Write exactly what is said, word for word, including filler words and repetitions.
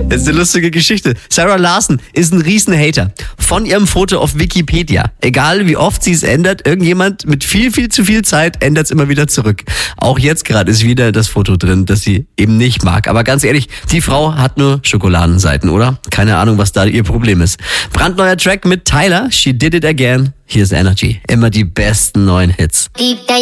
Das ist eine lustige Geschichte. Sarah Larson ist ein Riesenhater von ihrem Foto auf Wikipedia. Egal wie oft sie es ändert, irgendjemand mit viel, viel zu viel Zeit ändert es immer wieder zurück. Auch jetzt gerade ist wieder das Foto drin, das sie eben nicht mag. Aber ganz ehrlich, die Frau hat nur Schokoladenseiten, oder? Keine Ahnung, was da ihr Problem ist. Brandneuer Track mit Tyler, She Did It Again. Hier ist Energy. Immer die besten neuen Hits.